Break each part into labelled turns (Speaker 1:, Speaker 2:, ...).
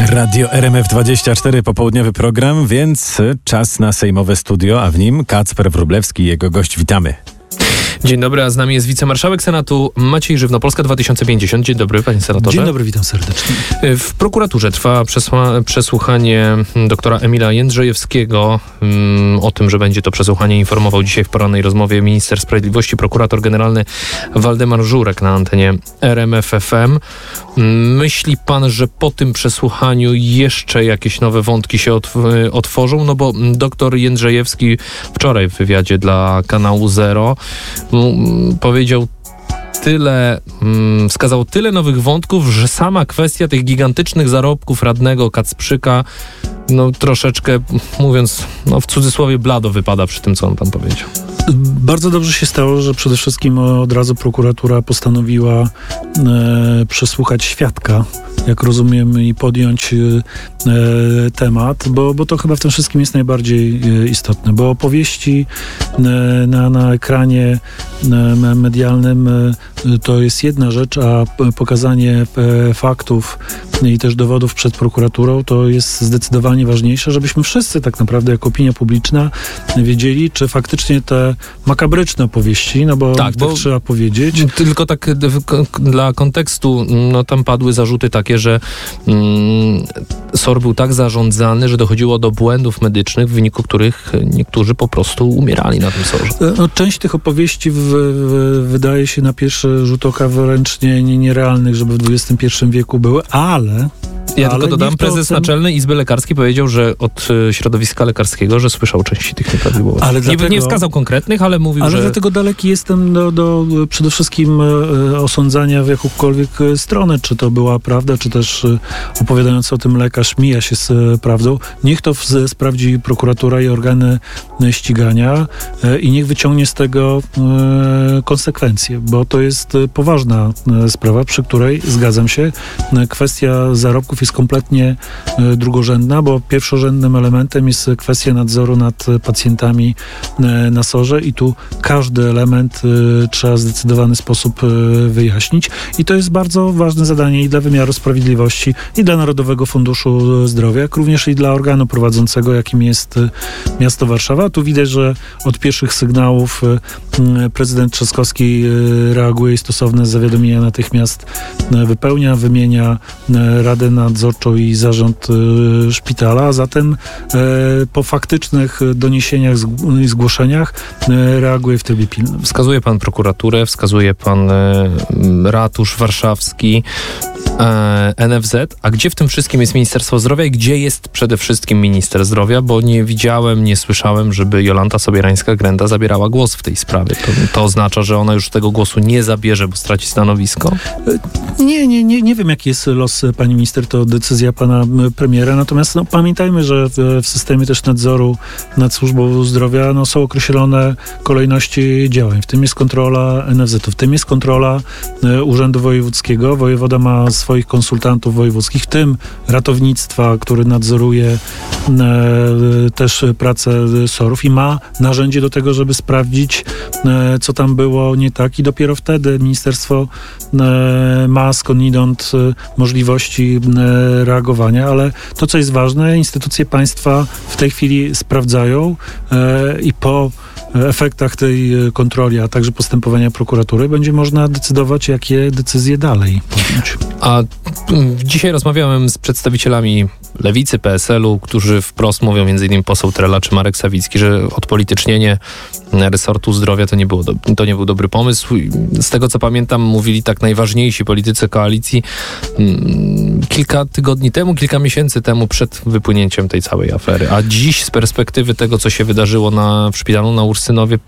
Speaker 1: Radio RMF24, popołudniowy program, więc czas na sejmowe studio, a w nim Kacper Wróblewski i jego gość. Witamy.
Speaker 2: Dzień dobry, a z nami jest wicemarszałek Senatu Maciej Żywno, Polska 2050. Dzień dobry, panie senatorze.
Speaker 3: Dzień dobry, witam serdecznie.
Speaker 2: W prokuraturze trwa przesłuchanie doktora Emila Jędrzejewskiego. O tym, że będzie to przesłuchanie, informował dzisiaj w porannej rozmowie minister sprawiedliwości, prokurator generalny Waldemar Żurek na antenie RMF FM. Myśli pan, że po tym przesłuchaniu jeszcze jakieś nowe wątki się otworzą? No bo doktor Jędrzejewski wczoraj w wywiadzie dla kanału Zero powiedział wskazał tyle nowych wątków, że sama kwestia tych gigantycznych zarobków radnego Kacprzyka troszeczkę, mówiąc w cudzysłowie, blado wypada przy tym, co on tam powiedział.
Speaker 3: Bardzo dobrze się stało, że przede wszystkim od razu prokuratura postanowiła przesłuchać świadka, jak rozumiem, i podjąć temat, bo to chyba w tym wszystkim jest najbardziej istotne, bo opowieści na ekranie medialnym to jest jedna rzecz, a pokazanie faktów i też dowodów przed prokuraturą to jest zdecydowanie ważniejsze, żebyśmy wszyscy tak naprawdę jako opinia publiczna wiedzieli, czy faktycznie te makabryczne opowieści, bo trzeba powiedzieć.
Speaker 2: Tylko tak dla kontekstu, tam padły zarzuty takie, że SOR był tak zarządzany, że dochodziło do błędów medycznych, w wyniku których niektórzy po prostu umierali na tym SOR-ze.
Speaker 3: Część tych opowieści wydaje się na pierwszy rzut oka wręcz nierealnych, żeby w XXI wieku były, ale...
Speaker 2: Ja tylko dodam, prezes Naczelnej Izby Lekarskiej powiedział, że od środowiska lekarskiego, że słyszał części tych nieprawidłowości. Nie wskazał konkretnych, ale mówił, że...
Speaker 3: Ale dlatego daleki jestem do przede wszystkim osądzania w jakąkolwiek stronę, czy to była prawda, czy też opowiadający o tym lekarz mija się z prawdą. Niech to sprawdzi prokuratura i organy ścigania i niech wyciągnie z tego konsekwencje, bo to jest poważna sprawa, przy której, zgadzam się, kwestia zarobków jest kompletnie drugorzędna, bo pierwszorzędnym elementem jest kwestia nadzoru nad pacjentami na SOR-ze i tu każdy element trzeba w zdecydowany sposób wyjaśnić i to jest bardzo ważne zadanie i dla wymiaru sprawiedliwości, i dla Narodowego Funduszu Zdrowia, jak również i dla organu prowadzącego, jakim jest miasto Warszawa. Tu widać, że od pierwszych sygnałów prezydent Trzaskowski reaguje i stosowne zawiadomienia natychmiast wypełnia, wymienia Radę Nadzorczą i zarząd szpitala, a zatem po faktycznych doniesieniach i zgłoszeniach reaguje w trybie pilnym.
Speaker 2: Wskazuje pan prokuraturę, wskazuje pan ratusz warszawski, NFZ, a gdzie w tym wszystkim jest Ministerstwo Zdrowia i gdzie jest przede wszystkim minister zdrowia, bo nie widziałem, nie słyszałem, żeby Jolanta Sobierańska-Grenda zabierała głos w tej sprawie. To oznacza, że ona już tego głosu nie zabierze, bo straci stanowisko?
Speaker 3: Nie wiem, jaki jest los pani minister, to decyzja pana premiera, natomiast pamiętajmy, że w systemie też nadzoru nad służbą zdrowia są określone kolejności działań. W tym jest kontrola NFZ-u, w tym jest kontrola Urzędu Wojewódzkiego. Wojewoda ma swoich konsultantów wojewódzkich, w tym ratownictwa, który nadzoruje też pracę SOR-ów i ma narzędzie do tego, żeby sprawdzić, co tam było nie tak i dopiero wtedy ministerstwo ma skądinąd możliwości reagowania, ale to, co jest ważne, instytucje państwa w tej chwili sprawdzają i po efektach tej kontroli, a także postępowania prokuratury będzie można decydować, jakie decyzje dalej podjąć.
Speaker 2: A dzisiaj rozmawiałem z przedstawicielami Lewicy, PSL-u, którzy wprost mówią, m.in. poseł Trela czy Marek Sawicki, że odpolitycznienie resortu zdrowia to nie był dobry pomysł. Z tego, co pamiętam, mówili tak najważniejsi politycy koalicji kilka tygodni temu, kilka miesięcy temu przed wypłynięciem tej całej afery. A dziś z perspektywy tego, co się wydarzyło w szpitalu na Ursynowie,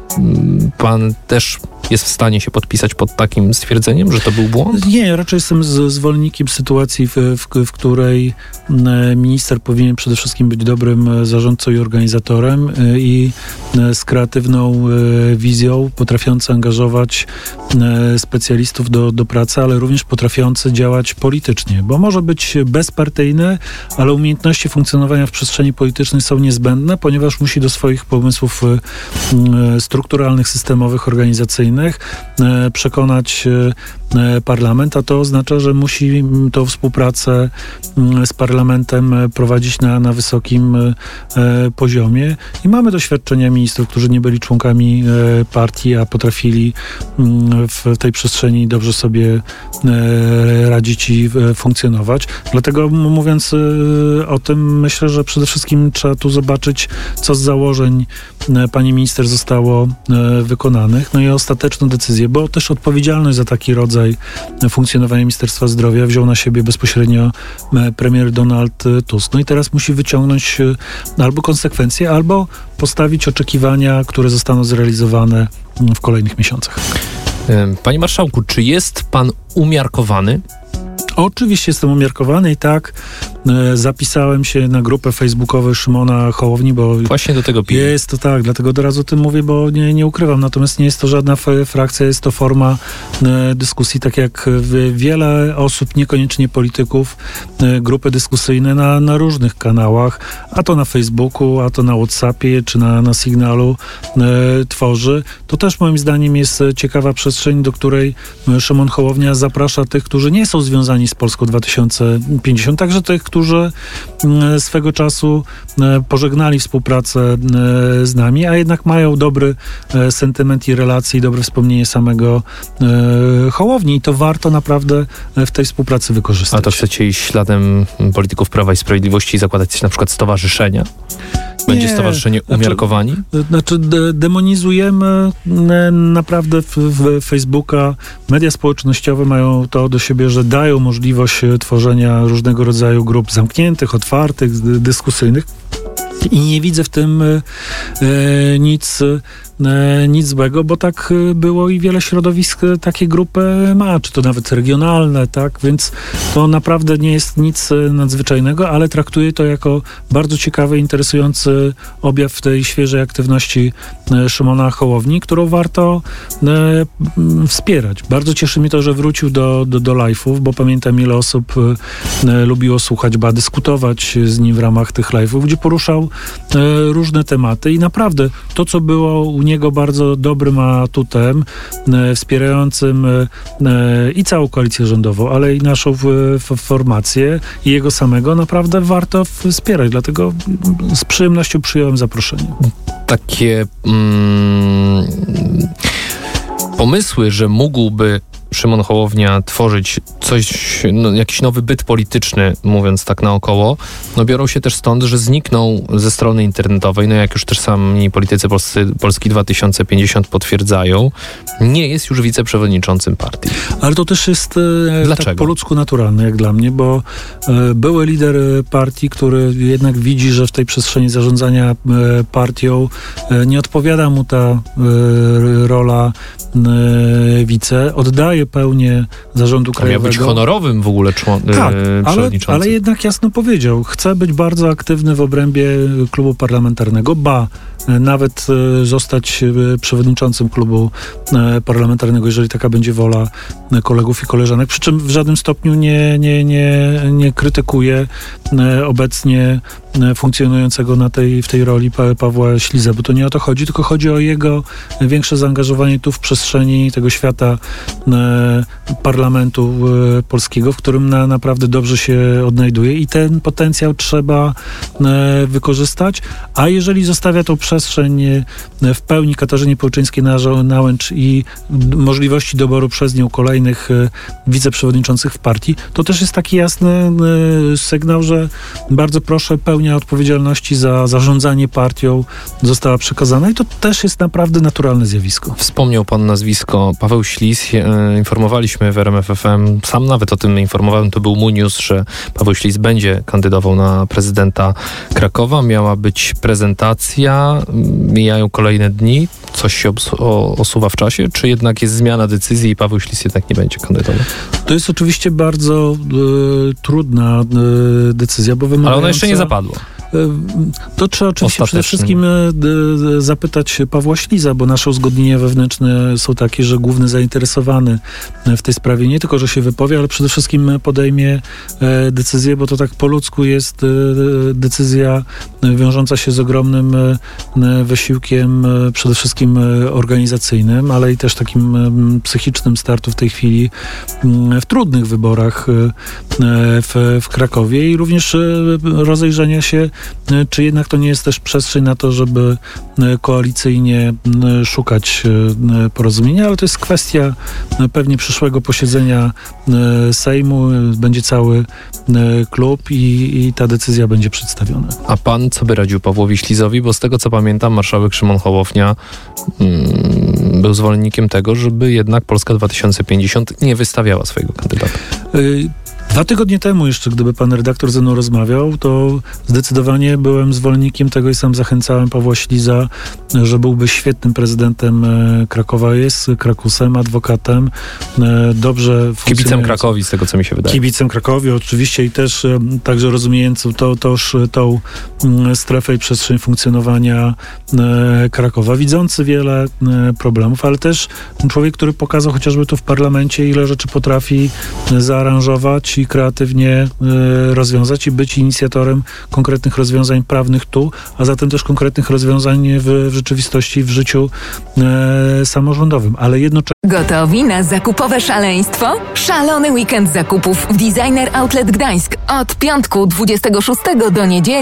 Speaker 2: pan też jest w stanie się podpisać pod takim stwierdzeniem, że to był błąd?
Speaker 3: Nie, raczej jestem zwolennikiem sytuacji, w której minister powinien przede wszystkim być dobrym zarządcą i organizatorem i z kreatywną wizją, potrafiący angażować specjalistów do pracy, ale również potrafiący działać politycznie, bo może być bezpartyjny, ale umiejętności funkcjonowania w przestrzeni politycznej są niezbędne, ponieważ musi do swoich pomysłów strukturować strukturalnych, systemowych, organizacyjnych, przekonać parlament, a to oznacza, że musi tą współpracę z parlamentem prowadzić na wysokim poziomie. I mamy doświadczenia ministrów, którzy nie byli członkami partii, a potrafili w tej przestrzeni dobrze sobie radzić i funkcjonować. Dlatego mówiąc o tym, myślę, że przede wszystkim trzeba tu zobaczyć, co z założeń pani minister zostało wykonanych, no i ostateczną decyzję, bo też odpowiedzialność za taki rodzaj funkcjonowania Ministerstwa Zdrowia wziął na siebie bezpośrednio premier Donald Tusk. No i teraz musi wyciągnąć albo konsekwencje, albo postawić oczekiwania, które zostaną zrealizowane w kolejnych miesiącach.
Speaker 2: Panie marszałku, czy jest pan umiarkowany?
Speaker 3: Oczywiście jestem umiarkowany i tak zapisałem się na grupę facebookową Szymona Hołowni, bo
Speaker 2: właśnie do tego piję.
Speaker 3: Jest to tak, dlatego od razu o tym mówię, bo nie ukrywam. Natomiast nie jest to żadna frakcja, jest to forma dyskusji, tak jak wiele osób, niekoniecznie polityków, grupy dyskusyjne na różnych kanałach, a to na Facebooku, a to na WhatsAppie, czy na Signalu tworzy. To też moim zdaniem jest ciekawa przestrzeń, do której Szymon Hołownia zaprasza tych, którzy nie są związani z Polską 2050, także tych, którzy swego czasu pożegnali współpracę z nami, a jednak mają dobry sentyment i relacje i dobre wspomnienie samego Hołowni i to warto naprawdę w tej współpracy wykorzystać.
Speaker 2: A to chcecie iść śladem polityków Prawa i Sprawiedliwości i zakładać na przykład stowarzyszenie? Będzie stowarzyszenie umiarkowani?
Speaker 3: Znaczy demonizujemy naprawdę w Facebooka. Media społecznościowe mają to do siebie, że dają możliwość tworzenia różnego rodzaju grup zamkniętych, otwartych, dyskusyjnych. I nie widzę w tym nic złego, bo tak było i wiele środowisk takie grupy ma, czy to nawet regionalne, tak? Więc to naprawdę nie jest nic nadzwyczajnego, ale traktuję to jako bardzo ciekawy, interesujący objaw tej świeżej aktywności Szymona Hołowni, którą warto wspierać. Bardzo cieszy mnie to, że wrócił do live'ów, bo pamiętam, ile osób lubiło słuchać, dyskutować z nim w ramach tych live'ów, gdzie poruszał różne tematy i naprawdę to, co było u niego bardzo dobrym atutem, wspierającym i całą koalicję rządową, ale i naszą formację i jego samego, naprawdę warto wspierać. Dlatego z przyjemnością przyjąłem zaproszenie.
Speaker 2: Takie pomysły, że mógłby Szymon Hołownia tworzyć coś, jakiś nowy byt polityczny, mówiąc tak naokoło, biorą się też stąd, że zniknął ze strony internetowej, jak już też sami politycy Polski 2050 potwierdzają, nie jest już wiceprzewodniczącym partii.
Speaker 3: Ale to też jest tak po ludzku naturalne, jak dla mnie, bo były lider partii, który jednak widzi, że w tej przestrzeni zarządzania partią nie odpowiada mu ta rola wice, oddaje pełnię zarządu krajowego.
Speaker 2: Miał być honorowym w ogóle przewodniczącym.
Speaker 3: Ale jednak jasno powiedział, chce być bardzo aktywny w obrębie klubu parlamentarnego, nawet zostać przewodniczącym klubu parlamentarnego, jeżeli taka będzie wola kolegów i koleżanek. Przy czym w żadnym stopniu nie krytykuje obecnie funkcjonującego w tej roli Pawła Ślizę, bo to nie o to chodzi, tylko chodzi o jego większe zaangażowanie tu w przestrzeni tego świata parlamentu polskiego, w którym naprawdę dobrze się odnajduje i ten potencjał trzeba wykorzystać, a jeżeli zostawia tą przestrzeń w pełni Katarzynie Pełczyńskiej-Nałęcz i możliwości doboru przez nią kolejnych wiceprzewodniczących w partii, to też jest taki jasny sygnał, że bardzo proszę, pełnia odpowiedzialności za zarządzanie partią została przekazana i to też jest naprawdę naturalne zjawisko.
Speaker 2: Wspomniał pan nazwisko Paweł Ślis. Informowaliśmy w RMF FM, sam nawet o tym informowałem, to był mój news, że Paweł Ślis będzie kandydował na prezydenta Krakowa. Miała być prezentacja, mijają kolejne dni. Coś się osuwa w czasie, czy jednak jest zmiana decyzji i Paweł Ślis jednak nie będzie kandydował?
Speaker 3: To jest oczywiście bardzo trudna decyzja, bo wymagająca...
Speaker 2: Ale ona jeszcze nie zapadła.
Speaker 3: To trzeba oczywiście przede wszystkim zapytać Pawła Śliza, bo nasze uzgodnienia wewnętrzne są takie, że główny zainteresowany w tej sprawie nie tylko, że się wypowie, ale przede wszystkim podejmie decyzję, bo to tak po ludzku jest decyzja wiążąca się z ogromnym wysiłkiem przede wszystkim organizacyjnym, ale i też takim psychicznym startu w tej chwili w trudnych wyborach w Krakowie i również rozejrzenia się, czy jednak to nie jest też przestrzeń na to, żeby koalicyjnie szukać porozumienia, ale to jest kwestia pewnie przyszłego posiedzenia Sejmu, będzie cały klub i ta decyzja będzie przedstawiona.
Speaker 2: A pan co by radził Pawłowi Ślizowi? Bo z tego co pamiętam, marszałek Szymon Hołownia był zwolennikiem tego, żeby jednak Polska 2050 nie wystawiała swojego kandydata.
Speaker 3: 2 tygodnie temu jeszcze, gdyby pan redaktor ze mną rozmawiał, to zdecydowanie byłem zwolennikiem tego i sam zachęcałem Pawła Śliza, że byłby świetnym prezydentem Krakowa, jest Krakusem, adwokatem, dobrze funkcjonującym.
Speaker 2: Kibicem Krakowi, z tego co mi się wydaje.
Speaker 3: Kibicem Krakowi oczywiście i też także rozumiejącym tą strefę i przestrzeń funkcjonowania Krakowa, widzący wiele problemów, ale też człowiek, który pokazał chociażby tu w parlamencie, ile rzeczy potrafi zaaranżować i kreatywnie rozwiązać i być inicjatorem konkretnych rozwiązań prawnych tu, a zatem też konkretnych rozwiązań w rzeczywistości, w życiu samorządowym. Ale jednocześnie...
Speaker 4: Gotowi na zakupowe szaleństwo? Szalony weekend zakupów w Designer Outlet Gdańsk od piątku 26 do niedzieli.